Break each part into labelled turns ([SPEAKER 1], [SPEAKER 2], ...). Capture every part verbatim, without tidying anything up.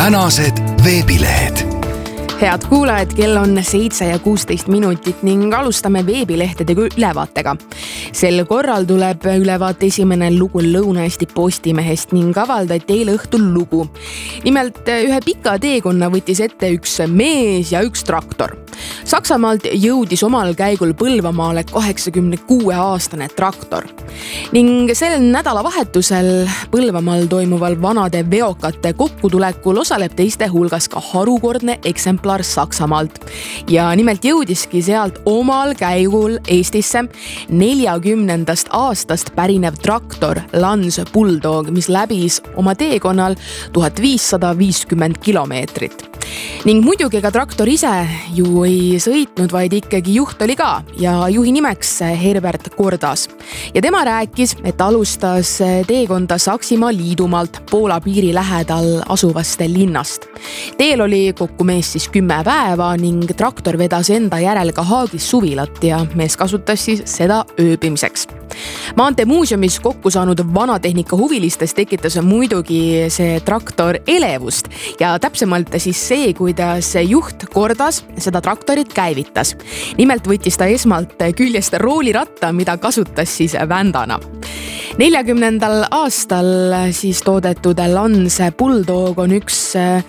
[SPEAKER 1] tänased veebilehed.
[SPEAKER 2] Head kuulajad, kell on seitse ja kuusteist minutit ning alustame veebilehtede ülevaatega. Sel korral tuleb ülevaate esimene lugu Lõuna-Eesti Postimehest ning avaldati eile õhtul lugu. Nimelt ühe pika teekonna võttis ette üks mees ja üks traktor. Saksamaalt jõudis omal käigul Põlvamaale kaheksakümne kuue aastane traktor. Ning sel nädalavahetusel Põlvamaal toimuval vanade veokate kokkutulekul osaleb teiste hulgas ka harukordne eksemplar Saksamaalt. Ja nimelt jõudiski sealt omal käigul Eestisse neljakümnendast aastast pärinev traktor Lanz Bulldog, mis läbis oma teekonnal tuhat viissada viiskümmend kilomeetrit. Ning muidugi ka traktor ise ju ei sõitnud, vaid ikkagi juht oli ka ja juhi nimeks Herbert Kordas. Ja tema rääkis, et alustas teekonda Saksimaa Liidumaalt Poola piiri lähedal asuvast linnast. Teel oli kokku mees siis kümme päeva ning traktor vedas enda järel ka Haagis suvilat ja mees kasutas siis seda ööbimiseks. Maanteemuuseumis kokku saanud vanatehnika huvilistest tekitas muidugi see traktor elevust ja täpsemalt siis see, kuidas juht Kordas seda traktorit käivitas. Nimelt võttis ta esmalt küljest rooliratta, mida kasutas siis vändana. neljakümnendal aastal siis toodetud Lanz Bulldog on üks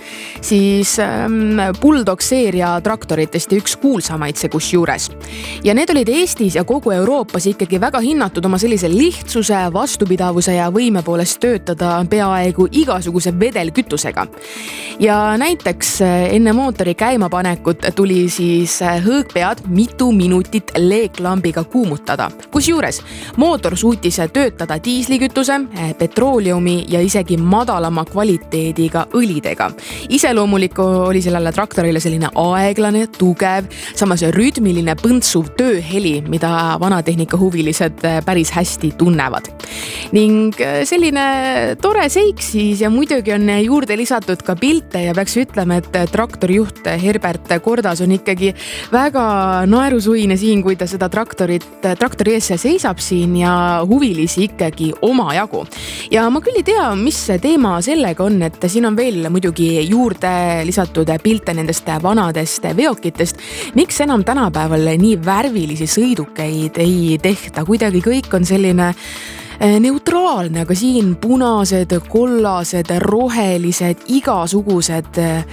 [SPEAKER 2] siis Bulldog seeria traktoritest ja üks kuulsamaid see kusjuures. Ja need olid Eestis ja kogu Euroopas ikkagi väga hinnatud oma sellise lihtsuse, vastupidavuse ja võime poolest töötada peaaegu igasuguse vedelkütusega. Ja näiteks enne mootori käimapanekut tuli siis hõõgpead mitu minutit leeklambiga kuumutada. Kusjuures mootor suutis töötada diislikütuse, petrooleumi ja isegi madalama kvaliteediga õlidega. Iseloomulik oli sellele traktorile selline aeglane, tugev, samas rütmiline põntsuv tööheli, mida vanatehnika huvilised päris hästi tunnevad. Ning selline tore seik siis ja muidugi on juurde lisatud ka pilte ja peaks ütlema, et traktorijuht Herbert Kordas on ikkagi väga naerusuine siin, kui ta seda traktorit, traktori ees seisab siin ja huvilisi ikkagi oma jagu. Ja ma küll ei tea, mis teema sellega on, et siin on veel muidugi juurde lisatud pilte nendest vanadest veokitest. Miks enam tänapäeval nii värvilisi sõidukeid ei tehta? Kuidagi kõik on selline neutraalne, aga siin punased, kollased, rohelised, igasugused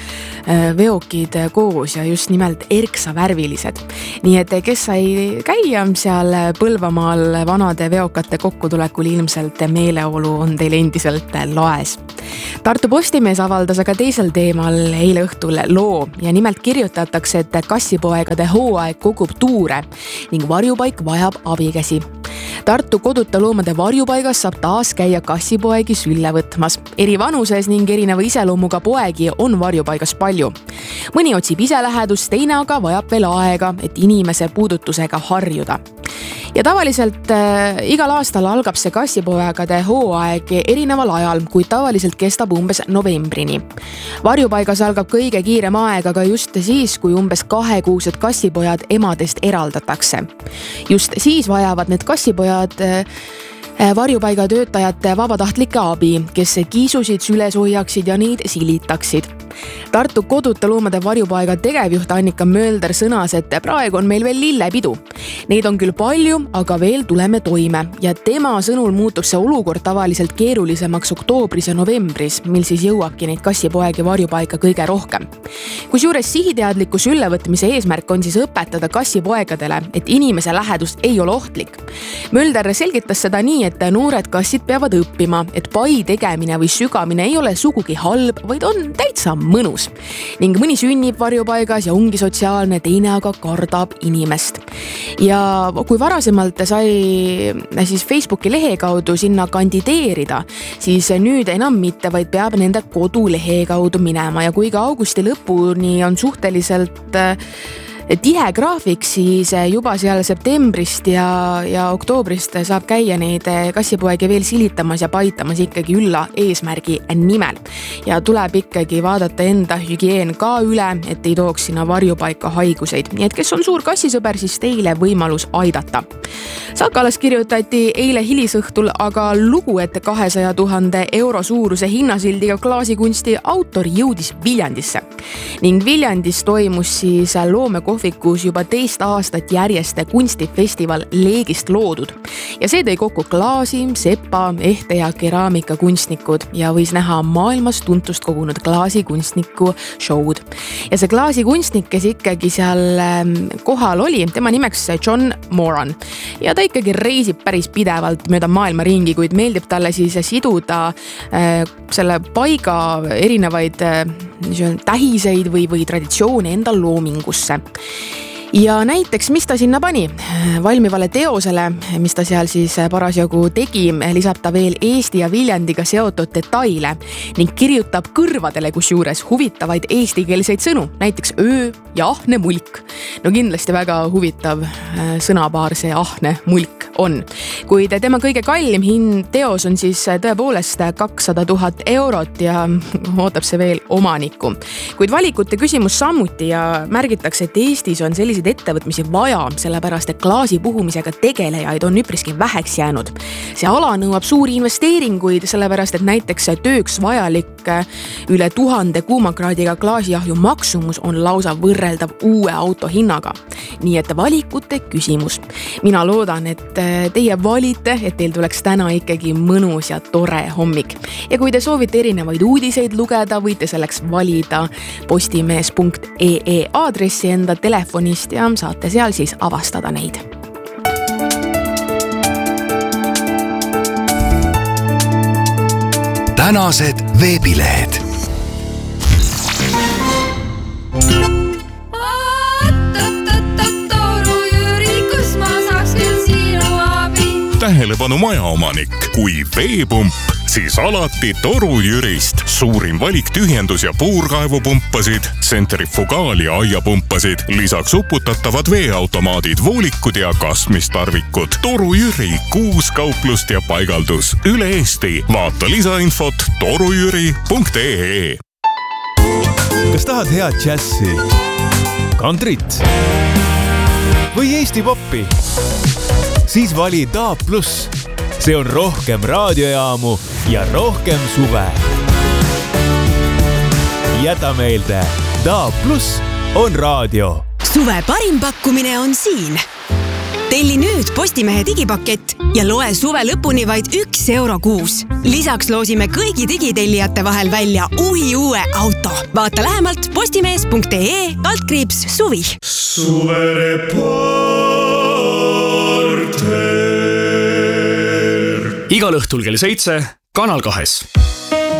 [SPEAKER 2] veokid koos ja just nimelt erksa värvilised. Nii et kes sai käia seal Põlvamaal vanade veokate kokkutulekul, ilmselt meeleolu on teil endiselt laes. Tartu Postimees avaldas aga teisel teemal eile õhtul loo ja nimelt kirjutatakse, et kassipoegade hooaeg kogub tuure ning varjupaik vajab abikäsi. Tartu koduta loomade varjupaigas saab taas käia kassipoegi sülle võtmas. Eri vanuses ning erineva iseloomuga poegi on varjupaigas palju. Mõni otsib ise lähedust, teine aga vajab veel aega, et inimese puudutusega harjuda. Ja tavaliselt äh, igal aastal algab see kassipoegade hooaeg erineval ajal, kuid tavaliselt kestab umbes novembrini. Varjupaigas algab kõige kiirem aeg aga just siis, kui umbes kahekuused kassipojad emadest eraldatakse. Just siis vajavad need kassipojad äh, varjupaiga töötajate vabatahtlike abi, kes kiisusid süles hoiaksid ja neid silitaksid. Tartu koduta loomade varjupaiga tegevjuht Annika Mölder sõnas, et praegu on meil veel lillepidu. Neid on küll palju, aga veel tuleme toime ja tema sõnul muutub see olukord tavaliselt keerulisemaks oktoobris ja novembris, mil siis jõuabki neid kassipoegi varjupaika kõige rohkem. Kusjuures sihiteadliku süllevõtmise eesmärk on siis õpetada kassipoegadele, et inimese lähedust ei ole ohtlik. Mölder selgitas seda nii, et noored kassid peavad õppima, et pai tegemine või sügamine ei ole sugugi halb, vaid on täitsa mõnus. Ning mõni sünnib varjupaigas ja ongi sotsiaalne, teine aga kardab inimest. Ja kui varasemalt sai siis Facebooki lehe kaudu sinna kandideerida, siis nüüd enam mitte, vaid peab nende kodulehe kaudu minema ja kui ka augusti lõpuni on suhteliselt tihe graafik, siis juba seal septembrist ja, ja oktoobrist saab käia neid kassipoegi veel silitamas ja paitamas ikkagi ülla eesmärgi nimel. Ja tuleb ikkagi vaadata enda hügieen ka üle, et ei tooks sinna varjupaika haiguseid. Nii et kes on suur kassisõber, siis teile võimalus aidata. Sakalas kirjutati eile hilisõhtul aga lugu, et kahesaja tuhande euro suuruse hinnasildiga klaasikunsti autor jõudis Viljandisse. Ning Viljandis toimus siis loomekohvikus juba teist aastat järjest kunstifestival Leegist loodud. Ja see tõi kokku klaasi, sepa, ehte ja keraamikakunstnikud ja võis näha maailmas tuntust kogunud klaasikunstniku show'd. Ja see klaasikunstnik, kes ikkagi seal kohal oli, tema nimeks John Moran. Ja ta ikkagi reisib päris pidevalt mööda maailma ringi, kuid meeldib talle siis siduda äh, selle paiga erinevaid äh, tähiseid või, või traditsioone enda loomingusse. Ja näiteks, mis ta sinna pani? Valmivale teosele, mis ta seal siis parasjagu tegi, lisab ta veel Eesti ja Viljandiga seotud detaile ning kirjutab kõrvadele kusjuures huvitavaid eestikeelseid sõnu, näiteks öö ja ahne mulk. No kindlasti väga huvitav sõnapaar see ahne mulk on. Kuid tema kõige kallim hind teos on siis tõepoolest kakssada tuhat eurot ja ootab see veel omanikku. Kuid valikute küsimus samuti ja märgitakse, et Eestis on sellised ettevõtmisi vaja, sellepärast et klaasi puhumisega tegelejaid on üpriski väheks jäänud. See ala nõuab suuri investeeringuid, sellepärast et näiteks tööks vajalik üle tuhande kuumakraadiga klaasijahju maksumus on lausa võrreldav uue auto hinnaga. Nii et valikute küsimus. Mina loodan, et teie valite, et teil tuleks täna ikkagi mõnus ja tore hommik. Ja kui te soovite erinevaid uudiseid lugeda, võite selleks valida postimees punkt ee aadressi enda telefonist ja saate seal siis avastada neid.
[SPEAKER 1] Tänased veebilehed.
[SPEAKER 3] Tähelepanu majaomanik, kui veepump, siis alati Toru Jürist. Suurim valik tühjendus- ja puurkaevupumpasid, tsentrifugaal- ja aiapumpasid, lisaks uputatavad veeautomaadid, voolikud ja kasmistarvikud. Toru Jüri, kuus kauplust ja paigaldus üle Eesti. Vaata lisainfot torujüri punkt ee.
[SPEAKER 4] Kas tahad head džässi, kantrit või Eesti poppi? Siis vali D A B plus. See on rohkem raadiojaamu ja rohkem suve. Jäta meelde, D A B plus on raadio.
[SPEAKER 5] Suve parim pakkumine on siin. Telli nüüd Postimehe digipakett ja loe suve lõpuni vaid üks euro kuus. Lisaks loosime kõigi digitellijate vahel välja uhi uue auto. Vaata lähemalt postimees punkt ee altkriips suvi.
[SPEAKER 6] Igal õhtul kell seitse Kanal kahes.